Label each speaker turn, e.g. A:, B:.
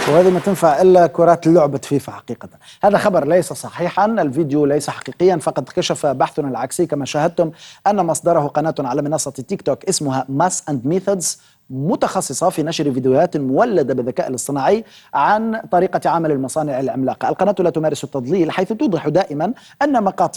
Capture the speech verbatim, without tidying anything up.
A: وهذه ما تنفع إلا كرات لعبة فيفا حقيقة. هذا خبر ليس صحيحا، الفيديو ليس حقيقيا، فقد كشف بحثنا العكسي كما شاهدتم أن مصدره قناة على منصة تيك توك اسمها ماس أند ميثودز، متخصصة في نشر فيديوهات مولدة بالذكاء الاصطناعي عن طريقة عمل المصانع العملاقة. القناة لا تمارس التضليل، حيث توضح دائما أن مقاطع